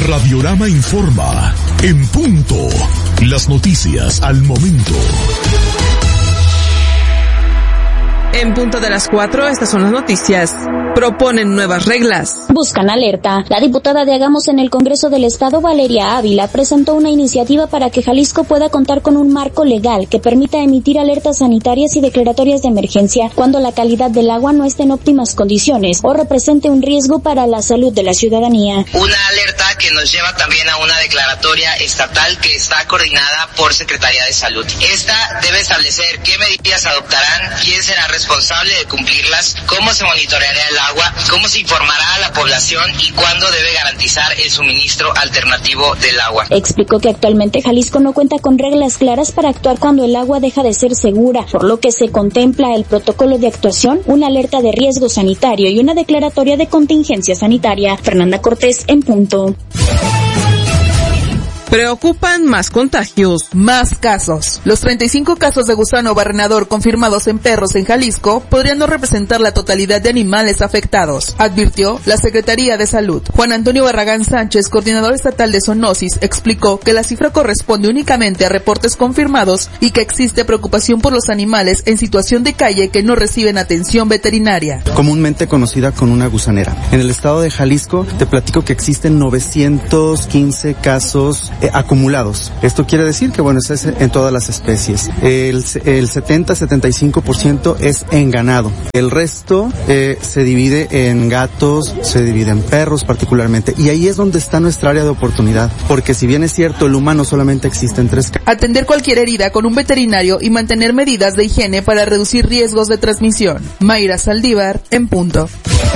Radiorama informa, en punto, las noticias al momento. En punto de las 4, estas son las noticias. Proponen nuevas reglas. Buscan alerta. La diputada de Hagamos en el Congreso del Estado, Valeria Ávila, presentó una iniciativa para que Jalisco pueda contar con un marco legal que permita emitir alertas sanitarias y declaratorias de emergencia cuando la calidad del agua no esté en óptimas condiciones o represente un riesgo para la salud de la ciudadanía. Una alerta que nos lleva también a una declaratoria estatal que está coordinada por Secretaría de Salud. Esta debe establecer qué medidas adoptarán, quién será responsable de cumplirlas, cómo se monitoreará el agua, cómo se informará a la población y cuándo debe garantizar el suministro alternativo del agua. Explicó que actualmente Jalisco no cuenta con reglas claras para actuar cuando el agua deja de ser segura, por lo que se contempla el protocolo de actuación, una alerta de riesgo sanitario y una declaratoria de contingencia sanitaria. Fernanda Cortés, en punto. Preocupan más contagios. Más casos. Los 35 casos de gusano barrenador confirmados en perros en Jalisco podrían no representar la totalidad de animales afectados, advirtió la Secretaría de Salud. Juan Antonio Barragán Sánchez, coordinador estatal de zoonosis, explicó que la cifra corresponde únicamente a reportes confirmados y que existe preocupación por los animales en situación de calle que no reciben atención veterinaria. Comúnmente conocida con una gusanera. En el estado de Jalisco te platico que existen 915 casos acumulados. Esto quiere decir que, bueno, es en todas las especies. El 70-75% es en ganado. El resto se divide en gatos, se divide en perros particularmente. Y ahí es donde está nuestra área de oportunidad. Porque si bien es cierto, el humano solamente existe en 3 casos. Atender cualquier herida con un veterinario y mantener medidas de higiene para reducir riesgos de transmisión. Mayra Saldívar, en punto.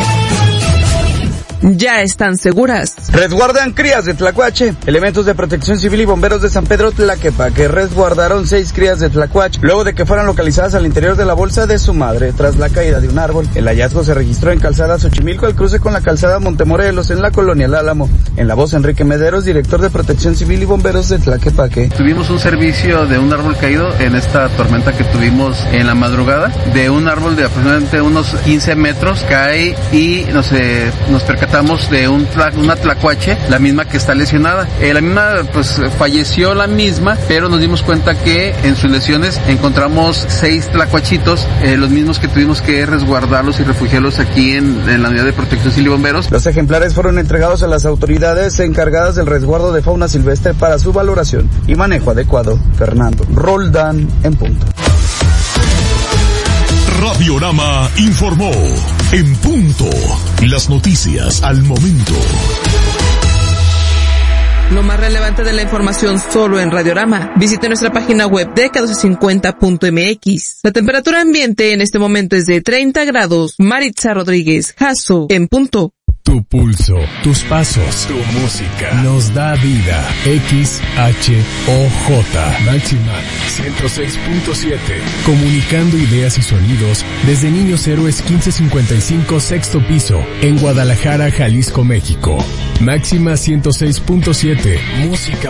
Ya están seguras. Resguardan crías de tlacuache. Elementos de Protección Civil y bomberos de San Pedro Tlaquepaque resguardaron 6 crías de tlacuache luego de que fueran localizadas al interior de la bolsa de su madre tras la caída de un árbol. El hallazgo se registró en Calzada Xochimilco al cruce con la Calzada Montemorelos en la colonia El Álamo. En la voz, Enrique Mederos, director de Protección Civil y bomberos de Tlaquepaque. Tuvimos un servicio de un árbol caído en esta tormenta que tuvimos en la madrugada. De un árbol de aproximadamente unos 15 metros cae y nos percatamos de una tlacuache, la misma que está lesionada. La misma, pues, falleció la misma, pero nos dimos cuenta que en sus lesiones encontramos 6 tlacuachitos, los mismos que tuvimos que resguardarlos y refugiarlos aquí en la unidad de Protección Civil y Bomberos. Los ejemplares fueron entregados a las autoridades encargadas del resguardo de fauna silvestre para su valoración y manejo adecuado. Fernando Roldán, en punto. Radiorama informó, en punto, las noticias al momento. Lo más relevante de la información solo en Radiorama. Visite nuestra página web dk1250.mx. La temperatura ambiente en este momento es de 30 grados. Maritza Rodríguez, Jasso, en punto. Tu pulso, tus pasos, tu música, nos da vida. XHOJ, Máxima 106.7, comunicando ideas y sonidos desde Niños Héroes 1555, sexto piso, en Guadalajara, Jalisco, México. Máxima 106.7, música